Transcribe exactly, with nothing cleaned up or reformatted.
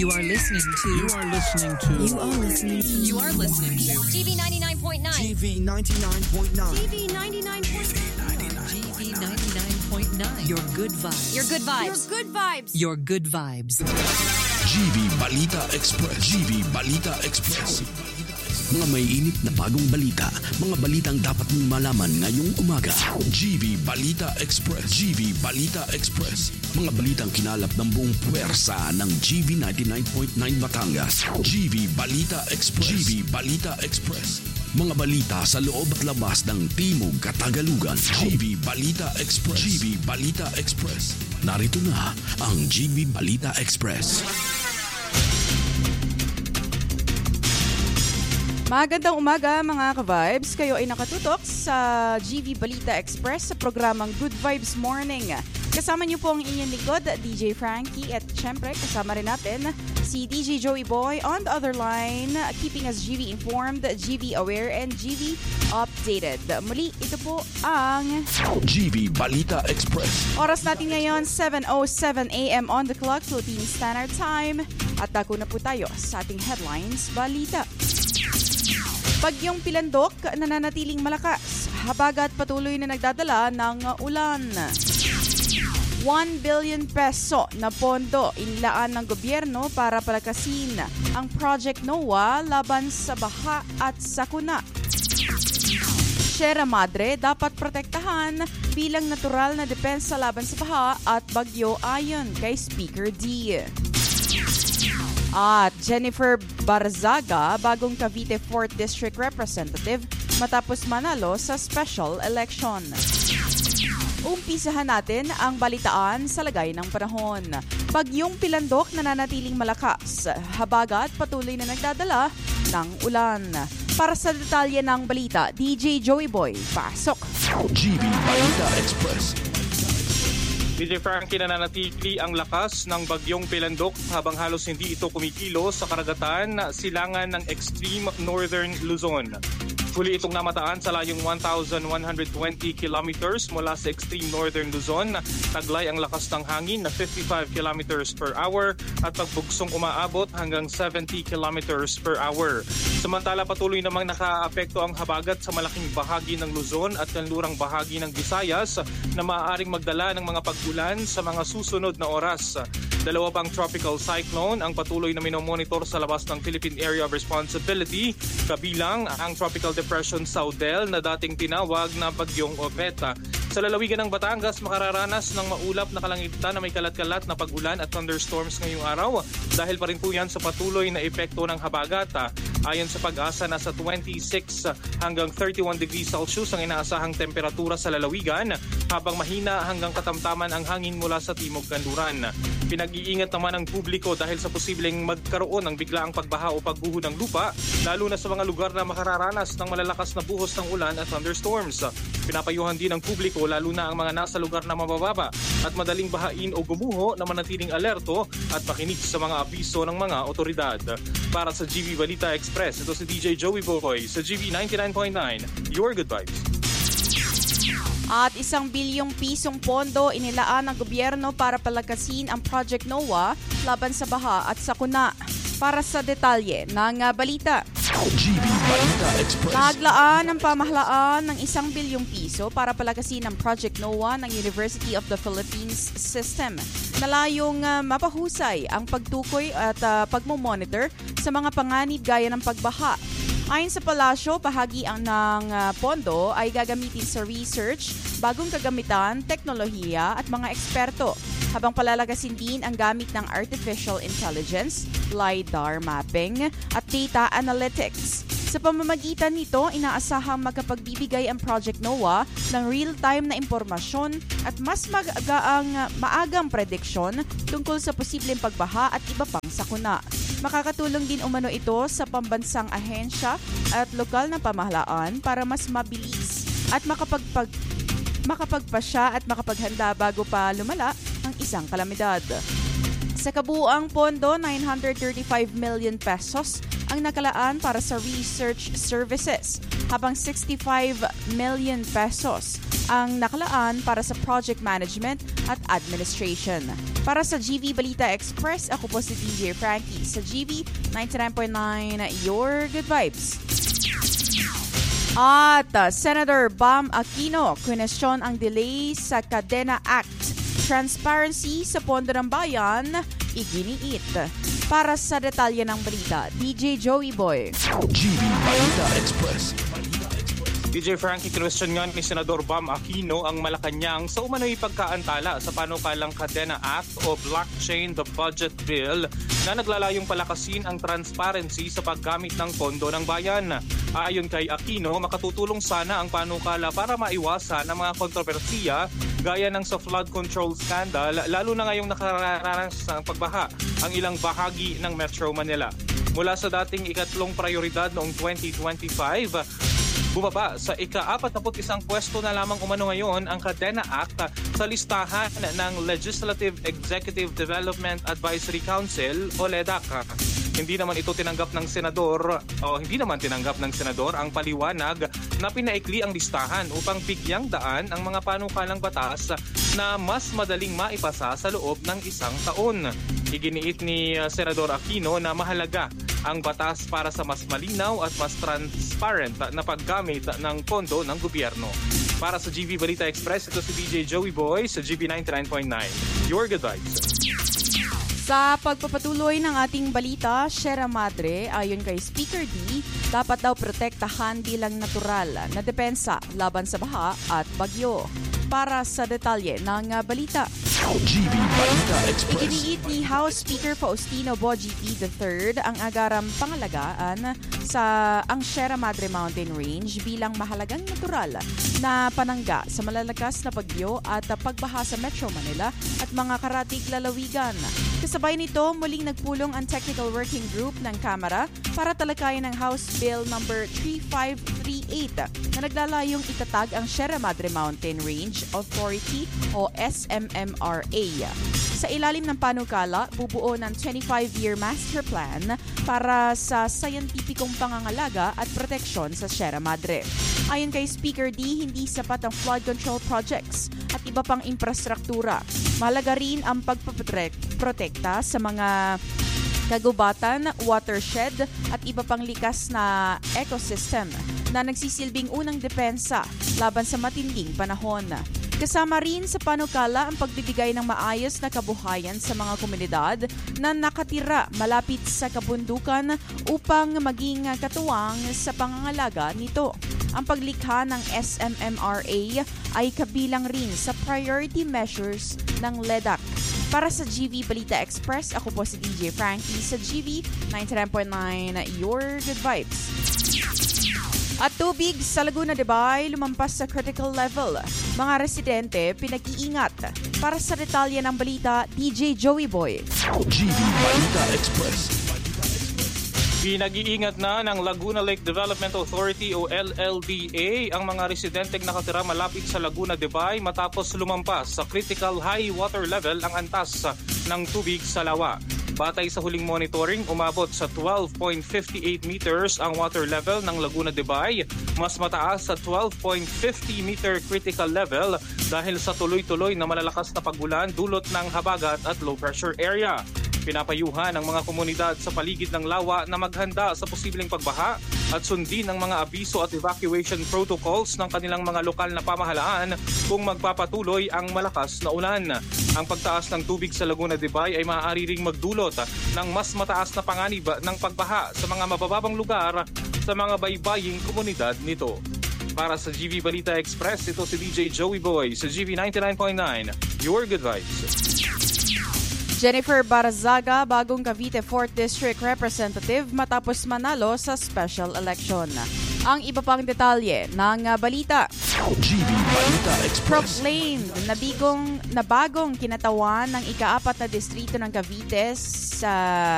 You are listening to. You are listening to. You are listening to. You are listening to. G V ninety-nine point nine. G V ninety-nine point nine. G V ninety-nine point nine. G V ninety-nine point nine. Your good vibes. Your good vibes. Your good vibes. Your good vibes. G V Balita Express. G V Balita Express. Mga may init na bagong balita. Mga balitang dapat mong malaman ngayong umaga. G V Balita Express. G V Balita Express. Mga balitang kinalap ng buong puwersa ng G V ninety-nine point nine Batangas. G V Balita Express. G V Balita Express. Mga balita sa loob at labas ng Timog Katagalugan. G V Balita Express. G V Balita Express. Narito na ang G V Balita Express. Magandang umaga mga ka-vibes. Kayo ay nakatutok sa G V Balita Express sa programang Good Vibes Morning. Kasama niyo po ang inyong lingkod, D J Frankie, at syempre kasama rin natin si D J Joey Boy on the other line, keeping us G V informed, G V aware, and G V updated. Muli, ito po ang G V Balita Express. oras natin ngayon, seven oh seven a.m. on the clock, Philippine Standard Time. At dako na po tayo sa ating headlines, balita. Bagyong Pilandok nananatiling malakas. Habagat patuloy na nagdadala ng ulan. one billion peso na pondo inilaan ng gobyerno para palakasin ang Project NOAA laban sa baha at sakuna. Sierra Madre dapat protektahan bilang natural na depensa laban sa baha at bagyo ayon kay Speaker D. At Jennifer Barzaga, bagong Cavite fourth District Representative matapos manalo sa special election. Umpisahan natin ang balitaan sa lagay ng panahon. Bagyong Pilandok nananatiling malakas. Habagat patuloy na nagdadala ng ulan. Para sa detalye ng balita, D J Joey Boy, pasok. G V Balita Express. D J Frankie, nananatili ang lakas ng bagyong Pilandok habang halos hindi ito kumikilo sa karagatan silangan ng extreme northern Luzon. Huli itong namataan sa layong one thousand one hundred twenty kilometers mula sa extreme northern Luzon. Taglay ang lakas ng hangin na fifty-five kilometers per hour at pagbugsong umaabot hanggang seventy kilometers per hour. Samantala patuloy namang nakaapekto ang habagat sa malaking bahagi ng Luzon at kanlurang bahagi ng Visayas na maaaring magdala ng mga pag-ulan sa mga susunod na oras. Dalawa pang tropical cyclone ang patuloy na minomonitor sa labas ng Philippine Area of Responsibility, kabilang ang Tropical Depression Saudel na dating tinawag na Bagyong Oveta. Sa lalawigan ng Batangas, makararanas ng maulap na kalangitan na may kalat-kalat na pag-ulan at thunderstorms ngayong araw dahil pa rin po yan sa patuloy na epekto ng habagat. Ayon sa Pag-asa, nasa twenty-six hanggang thirty-one degrees Celsius ang inaasahang temperatura sa lalawigan habang mahina hanggang katamtaman ang hangin mula sa timog kanluran. Pinag-iingat naman ang publiko dahil sa posibleng magkaroon ng biglaang pagbaha o pagguho ng lupa, lalo na sa mga lugar na makararanas ng malalakas na buhos ng ulan at thunderstorms. Pinapayuhan din ng publiko, lalo na ang mga nasa lugar na mabababa at madaling bahain o gumuho, na manatiling alerto at makinig sa mga abiso ng mga otoridad. Para sa G V Balita Express, ito si D J Joey Boy sa G V ninety-nine point nine, Your Good Vibes. At isang bilyong pisong pondo inilaan ng gobyerno para palakasin ang Project NOAA laban sa baha at sakuna. Para sa detalye ng balita, G V Balita Express. Naglaan ng pamahalaan ng isang bilyong piso para palakasin ang Project NOAA ng University of the Philippines System na layong uh, mapahusay ang pagtukoy at uh, pagmomonitor sa mga panganib gaya ng pagbaha. Ayon sa palasyo, bahagi ang ng uh, pondo ay gagamitin sa research, bagong kagamitan, teknolohiya at mga eksperto, habang palalagasin din ang gamit ng artificial intelligence, LiDAR mapping at data analytics. Sa pamamagitan nito, inaasahang magkapagbibigay ang Project NOAA ng real-time na impormasyon at mas magaang, maagang prediksyon tungkol sa posibleng pagbaha at iba pang sakuna. Makakatulong din umano ito sa pambansang ahensya at lokal na pamahalaan para mas mabilis at makapagpag, makapagpasya at makapaghanda bago pa lumala ang isang kalamidad. Sa kabuuang pondo, nine hundred thirty-five million pesos ang nakalaan para sa research services, habang sixty-five million pesos ang nakalaan para sa project management at administration. Para sa G V Balita Express, ako po si D J Frankie sa G V ninety-nine point nine, Your Good Vibes. At uh, Senator Bam Aquino, kwestiyon ang delay sa Kadena Act. Transparency sa Pondo ng Bayan, iginiit. Para sa detalye ng balita, D J Joey Boy. G V Balita Express. D J Frankie, kinwestiyon nga ni Senador Bam Aquino ang Malacanang sa umano'y pagkaantala sa panukalang Kadena Act o Blockchain the Budget Bill na naglalayong palakasin ang transparency sa paggamit ng pondo ng bayan. Ayon kay Aquino, makatutulong sana ang panukala para maiwasan ang mga kontrobersiya gaya ng sa flood control scandal, lalo na ngayong nakararanas ng pagbaha ang ilang bahagi ng Metro Manila. Mula sa dating ikatlong prioridad noong twenty twenty-five, bumaba sa ika-apat na isang pwesto na lamang umano ngayon ang Kadena Act sa listahan ng Legislative Executive Development Advisory Council o L E D A C. Hindi naman ito tinanggap ng senador o hindi naman tinanggap ng senador ang paliwanag na pinaikli ang listahan upang bigyang daan ang mga panukalang batas na mas madaling maipasa sa loob ng isang taon. Iginiit ni Senador Aquino na mahalaga ang batas para sa mas malinaw at mas transparent na paggamit ng pondo ng gobyerno. Para sa G V Balita Express, ito si D J Joey Boy sa G V ninety-nine point nine. Your Good Vibes. Sa pagpapatuloy ng ating balita, Sierra Madre, ayon kay Speaker D, dapat daw protektahan bilang natural na depensa laban sa baha at bagyo. Para sa detalye ng balita, G V Balita Express. iginiit ni House Speaker Faustino Boji P. the third ang agarang pangalagaan sa ang Sierra Madre Mountain Range bilang mahalagang natural na panangga sa malalakas na bagyo at pagbaha sa Metro Manila at mga karatig lalawigan. Kasabay nito, muling nagpulong ang Technical Working Group ng Kamara para talakayin ang House Bill number thirty-five thirty-eight na naglalayong itatag ang Sierra Madre Mountain Range Authority o S M M R A. Sa ilalim ng panukala, bubuo ng twenty-five-year master plan para sa scientificong pangangalaga at proteksyon sa Sierra Madre. Ayon kay Speaker D, hindi sapat ang flood control projects at iba pang infrastruktura. Mahalaga rin ang pagpaprotekta sa mga kagubatan, watershed at iba pang likas na ecosystem na nagsisilbing unang depensa laban sa matinding panahon. Kasama rin sa panukala ang pagbibigay ng maayos na kabuhayan sa mga komunidad na nakatira malapit sa kabundukan upang maging katuwang sa pangangalaga nito. Ang paglikha ng S M M R A ay kabilang rin sa priority measures ng L E D A C. Para sa G V Balita Express, ako po si D J Frankie sa G V ninety-nine point nine, Your Good Vibes. At tubig sa Laguna de Bay lumampas sa critical level. Mga residente pinag-iingat. Para sa detalye ng balita, D J Joey Boy. G V Balita Express. Pinag-iingat na ng Laguna Lake Development Authority o L L D A ang mga residenteng nakatira malapit sa Laguna de Bay matapos lumampas sa critical high water level ang antas ng tubig sa lawa. Batay sa huling monitoring, umabot sa twelve point five eight meters ang water level ng Laguna de Bay, mas mataas sa twelve point five zero meter critical level dahil sa tuloy-tuloy na malalakas na pag-ulan dulot ng habagat at low pressure area. Pinapayuhan ang mga komunidad sa paligid ng lawa na maghanda sa posibleng pagbaha at sundin ang mga abiso at evacuation protocols ng kanilang mga lokal na pamahalaan kung magpapatuloy ang malakas na ulan. Ang pagtaas ng tubig sa Laguna de Bay ay maaari ring magdulot ng mas mataas na panganib ng pagbaha sa mga mabababang lugar sa mga baybaying komunidad nito. Para sa G V Balita Express, ito si D J Joey Boy sa G V ninety-nine point nine, Your Good Vibes. Jennifer Barazaga, bagong Cavite fourth District Representative matapos manalo sa special election. Ang iba pang detalye ng balita. G V Balita Express. Proclaimed na, bigong, na bagong kinatawan ng ika-apat na distrito ng Cavite sa